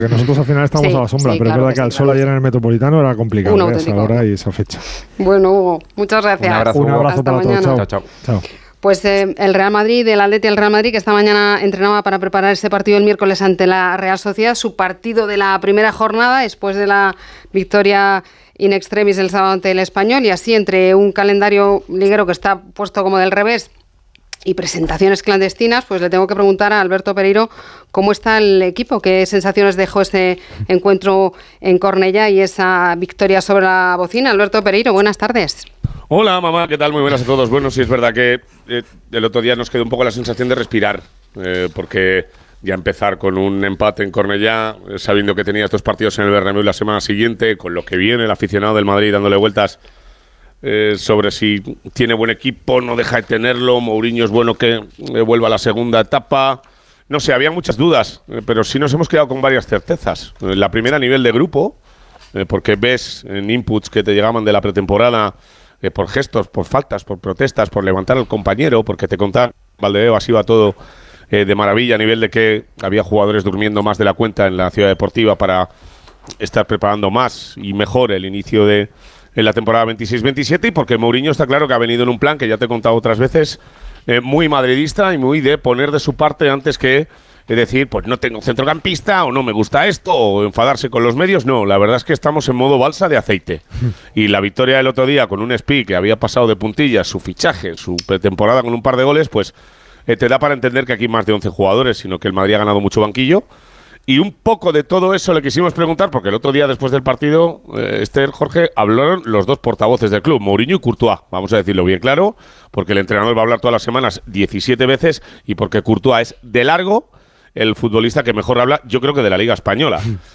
Que nosotros al final estamos a la sombra, pero claro, es verdad que al sol ayer en el Metropolitano era complicado esa hora y esa fecha. Bueno, Hugo, muchas gracias. Un abrazo para mañana. todos. Chao. Pues el Real Madrid, el Atleti del Real Madrid, que esta mañana entrenaba para preparar ese partido el miércoles ante la Real Sociedad, su partido de la primera jornada, después de la victoria in extremis el sábado ante el Español, y así entre un calendario liguero que está puesto como del revés y presentaciones clandestinas, pues le tengo que preguntar a Alberto Pereiro cómo está el equipo, qué sensaciones dejó ese encuentro en Cornellá y esa victoria sobre la Bocina. Alberto Pereiro, buenas tardes. Hola, mamá, ¿qué tal? Muy buenas a todos. Bueno, sí, es verdad que el otro día nos quedó un poco la sensación de respirar, porque ya empezar con un empate en Cornellá, sabiendo que tenía estos partidos en el Bernabéu la semana siguiente, con lo que viene el aficionado del Madrid dándole vueltas sobre si tiene buen equipo, no deja de tenerlo, Mourinho es bueno que vuelva a la segunda etapa. No sé, había muchas dudas, pero sí nos hemos quedado con varias certezas. La primera a nivel de grupo, porque ves en inputs que te llegaban de la pretemporada, por gestos, por faltas, por protestas, por levantar al compañero, porque te contaba Valdebebas, así va todo de maravilla a nivel de que había jugadores durmiendo más de la cuenta en la ciudad deportiva para estar preparando más y mejor el inicio de la temporada 26-27, y porque Mourinho está claro que ha venido en un plan que ya te he contado otras veces, muy madridista y muy de poner de su parte antes que decir, pues no tengo centrocampista, o no me gusta esto, o enfadarse con los medios. No, la verdad es que estamos en modo balsa de aceite. Y la victoria del otro día con un Spi que había pasado de puntillas su fichaje, su pretemporada con un par de goles, pues te da para entender que aquí más de 11 jugadores, sino que el Madrid ha ganado mucho banquillo. Y un poco de todo eso le quisimos preguntar, porque el otro día después del partido, Jorge, hablaron los dos portavoces del club, Mourinho y Courtois, vamos a decirlo bien claro, porque el entrenador va a hablar todas las semanas 17 veces, y porque Courtois es de largo el futbolista que mejor habla, yo creo que de la Liga Española.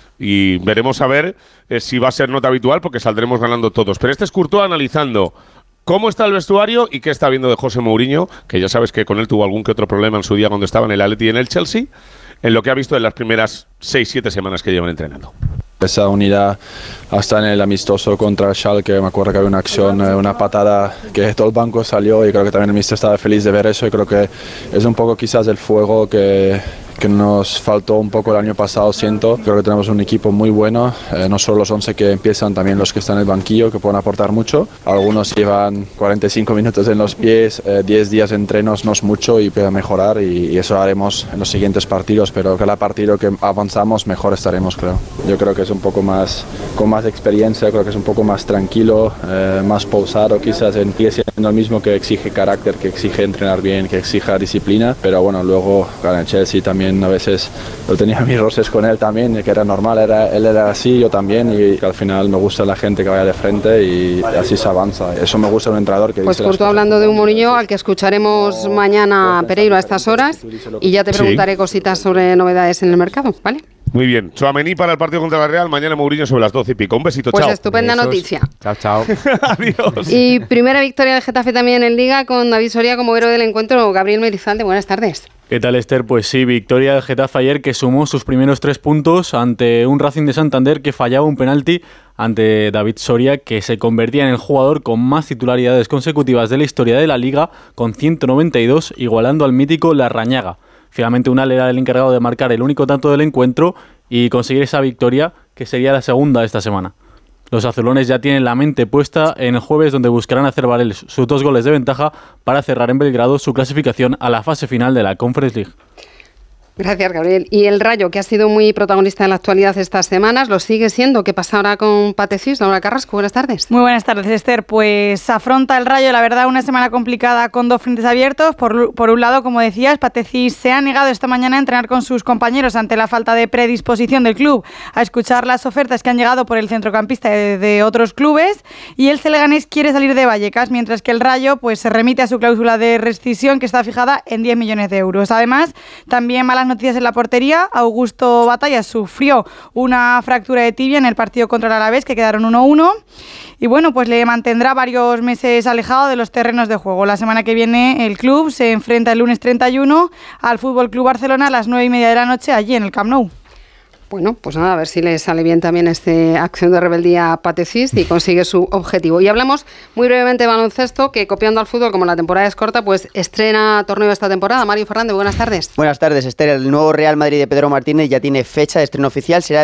Y veremos a ver si va a ser nota habitual, porque saldremos ganando todos. Pero este es Courtois analizando cómo está el vestuario y qué está viendo de José Mourinho, que ya sabes que con él tuvo algún que otro problema en su día cuando estaba en el Atleti y en el Chelsea, en lo que ha visto en las primeras 6-7 semanas que llevan entrenando. Esa unidad hasta en el amistoso contra el Schalke, me acuerdo que había una acción, una patada que todo el banco salió, y creo que también el míster estaba feliz de ver eso, y creo que es un poco quizás el fuego que nos faltó un poco el año pasado, siento. Creo que tenemos un equipo muy bueno, no solo los 11 que empiezan, también los que están en el banquillo, que pueden aportar mucho. Algunos llevan 45 minutos en los pies, 10 días de entrenos, no es mucho, y puede mejorar, y eso haremos en los siguientes partidos, pero cada partido que avanzamos mejor estaremos, creo. Yo creo que es un poco más, con más experiencia, creo que es un poco más tranquilo, más pausado, quizás sigue siendo el mismo, que exige carácter, que exige entrenar bien, que exija disciplina, pero bueno, luego en el Chelsea también a veces yo tenía mis roces con él también, que era normal, él era así, yo también, y al final me gusta la gente que vaya de frente y así se avanza. Eso me gusta de un entrenador que pues justo hablando de un Mourinho al que escucharemos mañana, Pereiro, a estas horas, y ya te preguntaré cositas sobre novedades en el mercado, ¿vale? Muy bien. Tchouaméni para el partido contra la Real, mañana Mourinho sobre las 12:00. Un besito, pues chao. Pues estupenda noticia. Chao. Adiós. Y primera victoria del Getafe también en Liga, con David Soria como héroe del encuentro. Gabriel Merizalde, buenas tardes. ¿Qué tal, Esther? Pues sí, victoria del Getafe ayer, que sumó sus primeros 3 puntos ante un Racing de Santander que fallaba un penalti ante David Soria, que se convertía en el jugador con más titularidades consecutivas de la historia de la Liga, con 192, igualando al mítico Larrañaga. Finalmente Unal era el encargado de marcar el único tanto del encuentro y conseguir esa victoria, que sería la segunda de esta semana. Los azulones ya tienen la mente puesta en el jueves, donde buscarán hacer valer sus 2 goles de ventaja para cerrar en Belgrado su clasificación a la fase final de la Conference League. Gracias, Gabriel. Y el Rayo, que ha sido muy protagonista en la actualidad estas semanas, lo sigue siendo. ¿Qué pasa ahora con Patecius? Laura Carrasco, buenas tardes. Muy buenas tardes, Esther. Pues afronta el Rayo, la verdad, una semana complicada con 2 frentes abiertos. Por un lado, como decías, Patecius se ha negado esta mañana a entrenar con sus compañeros ante la falta de predisposición del club a escuchar las ofertas que han llegado por el centrocampista de otros clubes. Y el Leganés quiere salir de Vallecas, mientras que el Rayo pues se remite a su cláusula de rescisión, que está fijada en 10 millones de euros. Además, también malas noticias en la portería. Augusto Batalla sufrió una fractura de tibia en el partido contra el Alavés, que quedaron 1-1, y bueno, pues le mantendrá varios meses alejado de los terrenos de juego. La semana que viene el club se enfrenta el lunes 31 al Fútbol Club Barcelona a las 9:30 de la noche, allí en el Camp Nou. Bueno, pues nada, a ver si le sale bien también esta acción de rebeldía a Patecius y consigue su objetivo. Y hablamos muy brevemente de baloncesto, que copiando al fútbol, como la temporada es corta, pues estrena torneo esta temporada. Mario Fernández, buenas tardes. Buenas tardes, Esther. El nuevo Real Madrid de Pedro Martínez ya tiene fecha de estreno oficial. Será